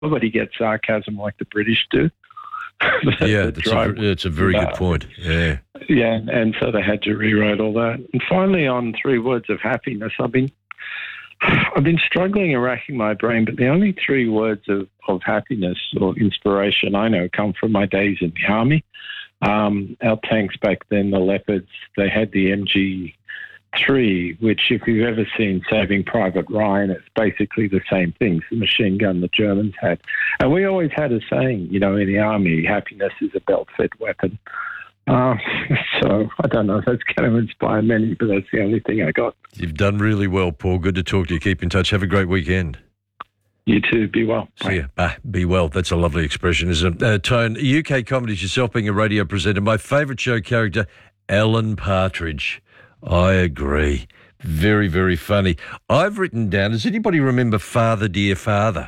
nobody gets sarcasm like the British do. It's a very good point. Yeah. Yeah, and so they had to rewrite all that. And finally, on 3 words of happiness, I've been struggling and racking my brain, but the only 3 words of happiness or inspiration I know come from my days in the Army. Our tanks back then, the Leopards, they had the MG3, which if you've ever seen Saving Private Ryan, it's basically the same thing, the machine gun the Germans had. And we always had a saying, in the Army, happiness is a belt-fed weapon. So I don't know if that's going to inspire many, but that's the only thing I got. You've done really well, Paul. Good to talk to you. Keep in touch. Have a great weekend. You too. Be well. See ya. Bye. Be well. That's a lovely expression, isn't it? Tone, UK comedies, yourself being a radio presenter. My favourite show character, Alan Partridge. I agree. Very, very funny. I've written down, does anybody remember Father Dear Father?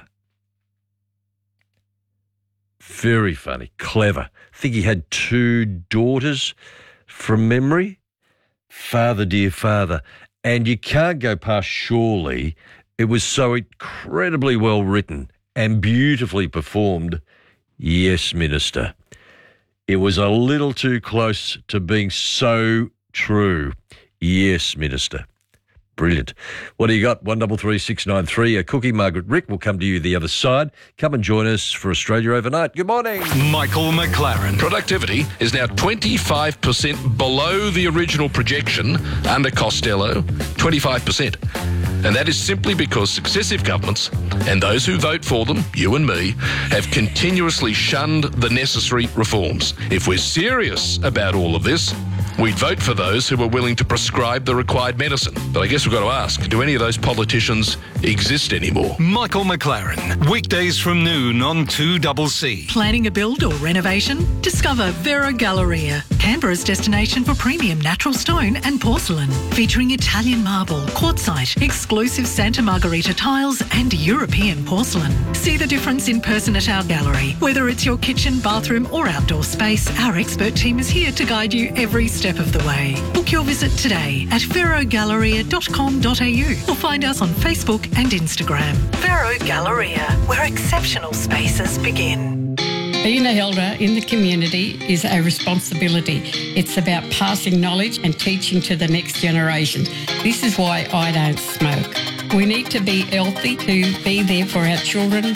Very funny. Clever. I think he had 2 daughters from memory. Father Dear Father. And you can't go past Surely. It was so incredibly well written and beautifully performed. Yes, Minister. It was a little too close to being so true. Yes, Minister. Brilliant. What do you got? 133693. A cookie. Margaret Rick will come to you the other side. Come and join us for Australia Overnight. Good morning. Michael McLaren. Productivity is now 25% below the original projection under Costello, 25%. And that is simply because successive governments and those who vote for them, you and me, have continuously shunned the necessary reforms. If we're serious about all of this, we'd vote for those who are willing to prescribe the required medicine. But I guess we've got to ask, do any of those politicians exist anymore? Michael McLaren. Weekdays from noon on 2CC. Planning a build or renovation? Discover Vero Galleria, Canberra's destination for premium natural stone and porcelain. Featuring Italian marble, quartzite, exclusive Santa Margherita tiles and European porcelain. See the difference in person at our gallery. Whether it's your kitchen, bathroom or outdoor space, our expert team is here to guide you every step of the way. Book your visit today at verogalleria.com.au or find us on Facebook and Instagram. Vero Galleria, where exceptional spaces begin. Being an elder in the community is a responsibility. It's about passing knowledge and teaching to the next generation. This is why I don't smoke. We need to be healthy to be there for our children,